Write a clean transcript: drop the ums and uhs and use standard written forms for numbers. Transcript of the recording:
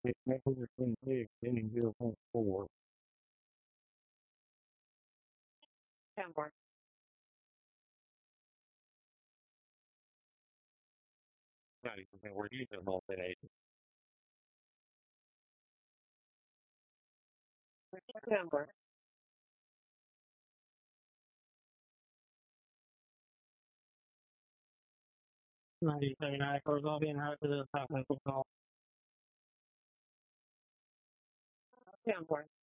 Vancouver Twin Cities, ending 0.4. Canberra. Not even we're using multi-agent. Canberra. 9079 Philadelphia, how to the top of the call. Canberra.